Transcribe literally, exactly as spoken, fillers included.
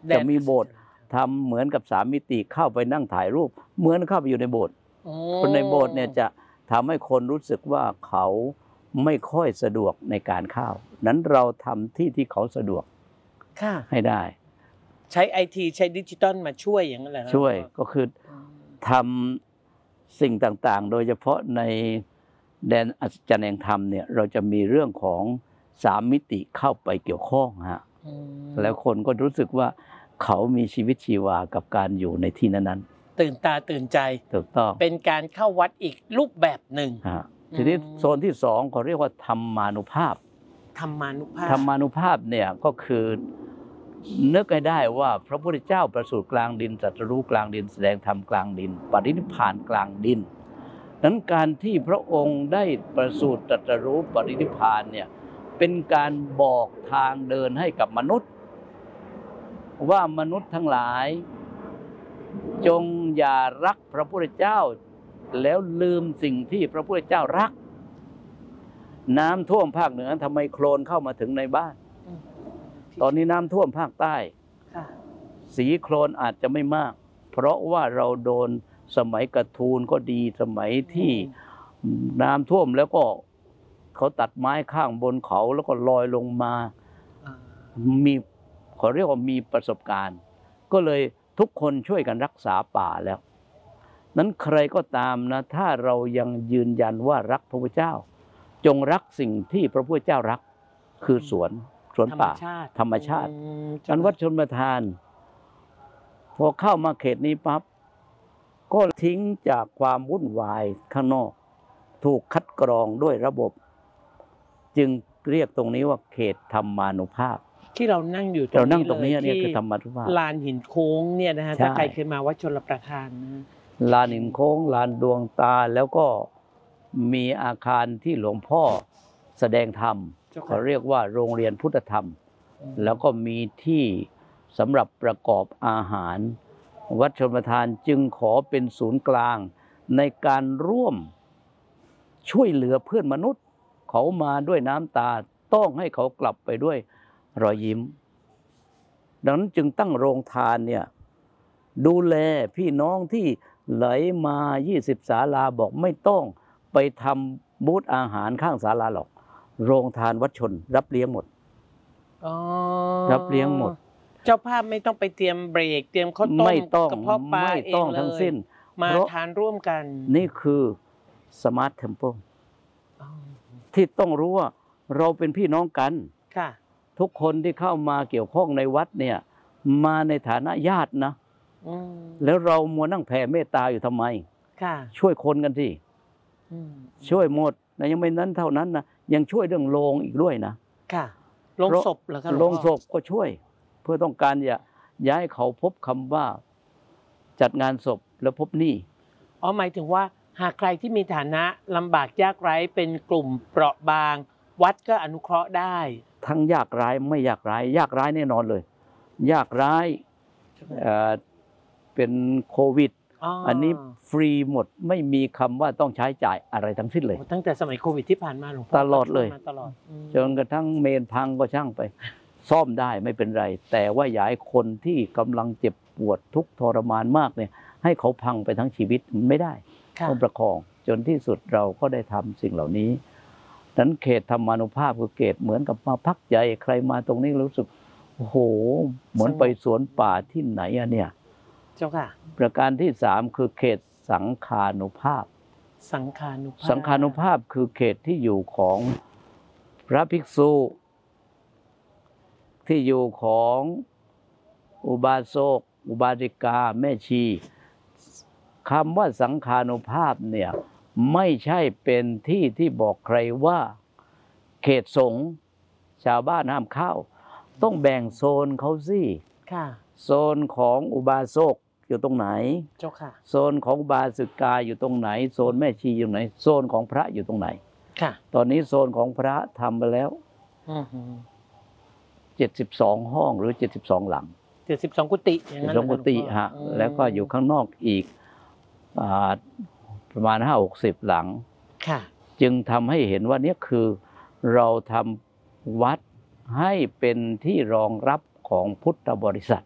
จะมีโบสถ์ทำเหมือนกับสามมิติเข้าไปนั่งถ่ายรูปเหมือนเข้าไปอยู่ในโบสถ์คนในโบสถ์เนี่ยจะทำให้คนรู้สึกว่าเขาไม่ค่อยสะดวกในการเข้านั้นเราทำที่ที่เขาสะดวกให้ได้ใช้ไอทีใช้ดิจิตอลมาช่วยอย่างนั้นแหละช่วยก็คือทำสิ่งต่างๆโดยเฉพาะในแดนอัศจรรย์แห่งธรรมเนี่ยเราจะมีเรื่องของสามมิติเข้าไปเกี่ยวข้องฮะแล้วคนก็รู้สึกว่าเขามีชีวิตชีวากับการอยู่ในที่นั้นๆตื่นตาตื่นใจถูกต้องเป็นการเข้าวัดอีกรูปแบบหนึ่งทีนี้โซนที่สองเขาเรียกว่าธรรมานุภาพธรรมานุภาพธรรมานุภาพเนี่ยก็คือนึกให้ได้ว่าพระพุทธเจ้าประสูติกลางดินตรัสรู้กลางดินแสดงธรรมกลางดินปรินิพพานกลางดินนั้นการที่พระองค์ได้ประสูติตรัสรู้ปรินิพพานเนี่ยเป็นการบอกทางเดินให้กับมนุษย์ว่ามนุษย์ทั้งหลายจงอย่ารักพระพุทธเจ้าแล้วลืมสิ่งที่พระพุทธเจ้ารักน้ำท่วมภาคเหนือทำไมโคลนเข้ามาถึงในบ้านตอนนี้น้ำท่วมภาคใต้สีโคลนอาจจะไม่มากเพราะว่าเราโดนสมัยกระทูลก็ดีสมัยที่น้ำท่วมแล้วก็เขาตัดไม้ข้างบนเขาแล้วก็ลอยลงมามีเขาเรียกว่ามีประสบการณ์ก็เลยทุกคนช่วยกันรักษาป่าแล้วนั้นใครก็ตามนะถ้าเรายังยืนยันว่ารักพระพุทธเจ้าจงรักสิ่งที่พระพุทธเจ้ารักคือสวนสวนป่าธรรมชาติอันวัดชนประทานพอเข้ามาเขตนี้ปั๊บก็ทิ้งจากความวุ่นวายข้างนอกถูกคัดกรองด้วยระบบจึงเรียกตรงนี้ว่าเขตธรรมานุภาพที่เรานั่งอยู่เรานั่งตรงนี้เนี่ยคือธรรมานุภาพลานหินโค้งเนี่ยนะฮะถ้าใครเคยมาวัดชลประทานนะลานหินโค้งลานดวงตาแล้วก็มีอาคารที่หลวงพ่อแสดงธรรมเขาเรียกว่าโรงเรียนพุทธธรรมแล้วก็มีที่สำหรับประกอบอาหารวัดชลประทานจึงขอเป็นศูนย์กลางในการร่วมช่วยเหลือเพื่อนมนุษย์เขามาด้วยน้ำตาต้องให้เขากลับไปด้วยรอยยิ้มดังนั้นจึงตั้งโรงทานเนี่ยดูแลพี่น้องที่ไหลมายี่สิบศาลาบอกไม่ต้องไปทำบูธอาหารข้างศาลาหรอกโรงทานวัดชนรับเลี้ยงหมดรับเลี้ยงหมดเจ้าภาพไม่ต้องไปเตรียมเบรกเตรียมข้าวต้มกระเพาะปลาเองเลยทั้งสิ้นมาทานร่วมกันนี่คือสมาร์ทเทมเพิลที่ต้องรู้ว่าเราเป็นพี่น้องกันทุกคนที่เข้ามาเกี่ยวข้องในวัดเนี่ยมาในฐานะญาตินะแล้วเรามัวนั่งแผ่เมตตาอยู่ทำไมช่วยคนกันที่ช่วยหมดนะยังไม่นั้นเท่านั้นนะยังช่วยเรื่องโลงอีกด้วยนะโลงศพเหรอครับโลงศพก็ช่วยเพื่อต้องการอย่าย้ายเขาพบคำว่าจัดงานศพแล้วพบหนี้อ๋อหมายถึงว่าหากใครที่มีฐานะลำบากยากไร้เป็นกลุ่มเปราะบางวัดก็อนุเคราะห์ได้ทั้งยากไร้ไม่ยากไร้ยากไร้แน่นอนเลยยากไร้เป็นโควิดอันนี้ฟรีหมดไม่มีคำว่าต้องใช้จ่ายอะไรทั้งสิ้นเลยตั้งแต่สมัยโควิดที่ผ่านมาหลวงพ่อตลอดเลยจนกระทั่งเมนพังก็ช่างไปซ่อมได้ไม่เป็นไรแต่ว่าอย่าให้คนที่กำลังเจ็บปวดทุกข์ทรมานมากเนี่ยให้เขาพังไปทั้งชีวิตไม่ได้ต้องประคองจนที่สุดเราก็ได้ทำสิ่งเหล่านี้นั้นเขตธรรมานุภาพคือเขตเหมือนกับมาพักใจใครมาตรงนี้รู้สึกโอ้โหเหมือนไปสวนป่าที่ไหนอะเนี่ยเจ้าค่ะประการที่สามคือเขตสังฆานุภาพสังฆานุภาพสังฆานุภาพคือเขตที่อยู่ของพระภิกษุที่อยู่ของอุบาสกอุบาสิกาแม่ชีคำว่าสังฆานุภาพเนี่ยไม่ใช่เป็นที่ที่บอกใครว่าเขตสงฆ์ชาวบ้านห้ามเข้าต้องแบ่งโซนเขาสิโซนของอุบาสกอยู่ตรงไหนเจ้าค่ะโซนของอุบาสิกาอยู่ตรงไหนโซนแม่ชีอยู่ไหนโซนของพระอยู่ตรงไหนค่ะตอนนี้โซนของพระทำไปแล้วเจ็ดสิบสองห้องหรือเจ็ดสิบสองหลังเจ็ดสิบสองกุฏิอย่างนั้นสองกุฏิฮะแล้วก็อยู่ข้างนอกอีกประมาณห้าหกสิบหลังจึงทำให้เห็นว่านี่คือเราทำวัดให้เป็นที่รองรับของพุทธบริษัท